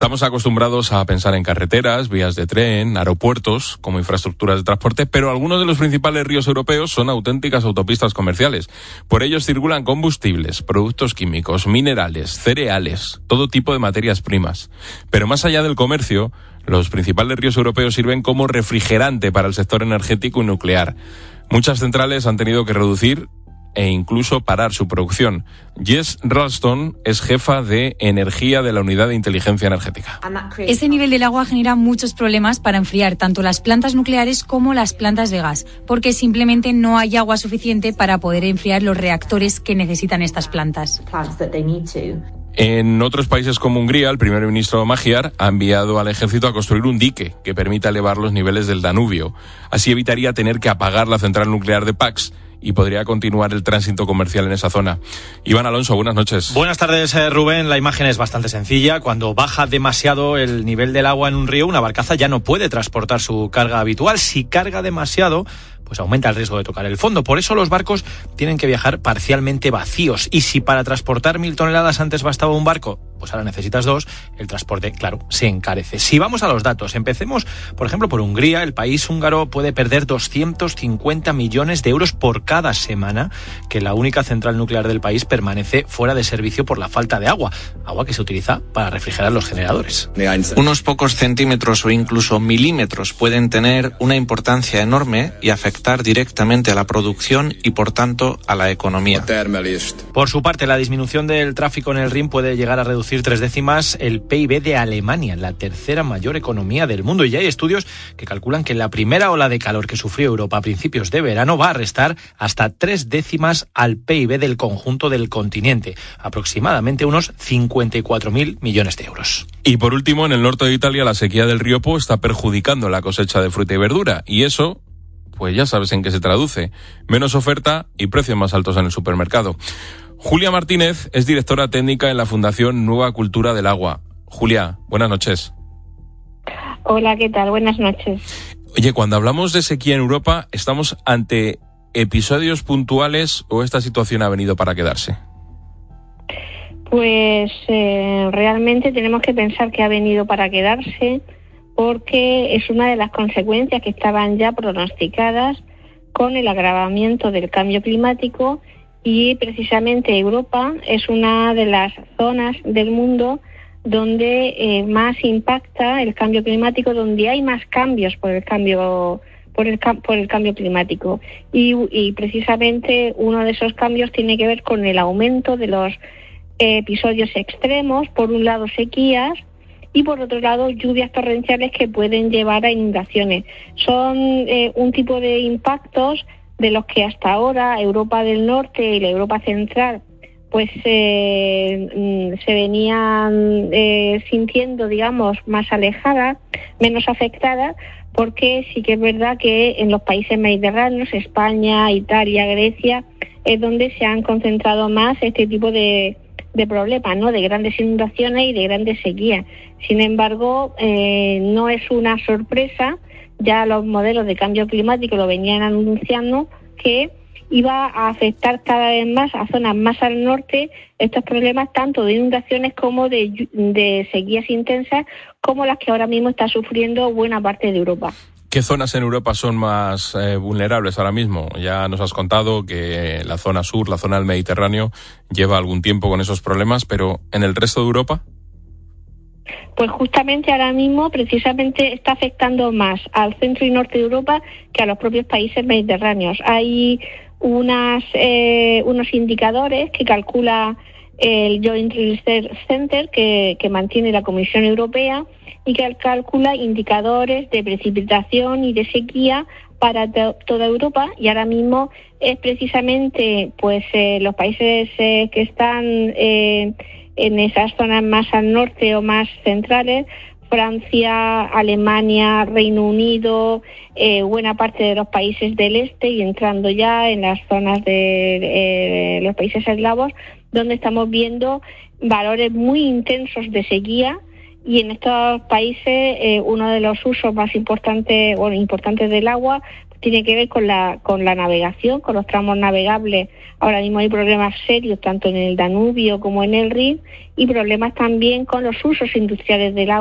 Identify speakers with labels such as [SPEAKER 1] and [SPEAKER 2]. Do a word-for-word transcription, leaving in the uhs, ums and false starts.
[SPEAKER 1] Estamos acostumbrados a pensar en carreteras, vías de tren, aeropuertos como infraestructuras de transporte, pero algunos de los principales ríos europeos son auténticas autopistas comerciales. Por ellos circulan combustibles, productos químicos, minerales, cereales, todo tipo de materias primas. Pero más allá del comercio, los principales ríos europeos sirven como refrigerante para el sector energético y nuclear. Muchas centrales han tenido que reducir e incluso parar su producción. Jess Ralston es jefa de energía de la Unidad de Inteligencia Energética.
[SPEAKER 2] Ese nivel del agua genera muchos problemas para enfriar tanto las plantas nucleares como las plantas de gas, porque simplemente no hay agua suficiente para poder enfriar los reactores que necesitan estas plantas.
[SPEAKER 1] En otros países como Hungría, el primer ministro Magyar ha enviado al ejército a construir un dique que permita elevar los niveles del Danubio. Así evitaría tener que apagar la central nuclear de Pax y podría continuar el tránsito comercial en esa zona. Iván Alonso, buenas noches.
[SPEAKER 3] Buenas tardes, Rubén. La imagen es bastante sencilla. Cuando baja demasiado el nivel del agua en un río, una barcaza ya no puede transportar su carga habitual. Si carga demasiado, pues aumenta el riesgo de tocar el fondo. Por eso los barcos tienen que viajar parcialmente vacíos. Y si para transportar mil toneladas antes bastaba un barco, pues ahora necesitas dos, el transporte, claro, se encarece. Si vamos a los datos, empecemos, por ejemplo, por Hungría. El país húngaro puede perder doscientos cincuenta millones de euros por cada semana que la única central nuclear del país permanece fuera de servicio por la falta de agua. Agua que se utiliza para refrigerar los generadores.
[SPEAKER 4] Unos pocos centímetros o incluso milímetros pueden tener una importancia enorme y afectar directamente a la producción y, por tanto, a la economía.
[SPEAKER 3] Por su parte, la disminución del tráfico en el Rin puede llegar a reducir tres décimas el P I B de Alemania, la tercera mayor economía del mundo. Y ya hay estudios que calculan que la primera ola de calor que sufrió Europa a principios de verano va a restar hasta tres décimas al P I B del conjunto del continente, aproximadamente unos cincuenta y cuatro mil millones de euros.
[SPEAKER 1] Y por último, en el norte de Italia, la sequía del río Po está perjudicando la cosecha de fruta y verdura. Y eso, pues ya sabes en qué se traduce: menos oferta y precios más altos en el supermercado. Julia Martínez es directora técnica en la Fundación Nueva Cultura del Agua. Julia, buenas noches.
[SPEAKER 5] Hola, ¿qué tal? Buenas noches.
[SPEAKER 1] Oye, cuando hablamos de sequía en Europa, ¿estamos ante episodios puntuales o esta situación ha venido para quedarse?
[SPEAKER 5] Pues eh, realmente tenemos que pensar que ha venido para quedarse, porque es una de las consecuencias que estaban ya pronosticadas con el agravamiento del cambio climático. Y precisamente Europa es una de las zonas del mundo donde eh, más impacta el cambio climático, donde hay más cambios por el cambio por el por el cambio climático. Y, y precisamente uno de esos cambios tiene que ver con el aumento de los eh, episodios extremos, por un lado sequías y por otro lado lluvias torrenciales que pueden llevar a inundaciones. Son eh, un tipo de impactos de los que hasta ahora Europa del Norte y la Europa Central pues eh, se venían eh, sintiendo, digamos, más alejadas, menos afectadas, porque sí que es verdad que en los países mediterráneos, España, Italia, Grecia, es donde se han concentrado más este tipo de, de problemas, ¿no?, de grandes inundaciones y de grandes sequías. Sin embargo, eh, no es una sorpresa. Ya los modelos de cambio climático lo venían anunciando, que iba a afectar cada vez más a zonas más al norte estos problemas tanto de inundaciones como de, de sequías intensas, como las que ahora mismo está sufriendo buena parte de Europa.
[SPEAKER 1] ¿Qué zonas en Europa son más eh, vulnerables ahora mismo? Ya nos has contado que la zona sur, la zona del Mediterráneo, lleva algún tiempo con esos problemas, pero ¿en el resto de Europa?
[SPEAKER 5] Pues justamente ahora mismo precisamente está afectando más al centro y norte de Europa que a los propios países mediterráneos. Hay unas eh, unos indicadores que calcula el Joint Research Center que, que mantiene la Comisión Europea y que calcula indicadores de precipitación y de sequía para to- toda Europa, y ahora mismo es precisamente pues eh, los países eh, que están eh, en esas zonas más al norte o más centrales, Francia, Alemania, Reino Unido, eh, buena parte de los países del este y entrando ya en las zonas de eh, los países eslavos, donde estamos viendo valores muy intensos de sequía. Y en estos países eh, uno de los usos más importantes, bueno, importantes del agua tiene que ver con la con la navegación, con los tramos navegables. Ahora mismo hay problemas serios tanto en el Danubio como en el Rin, y problemas también con los usos industriales del agua.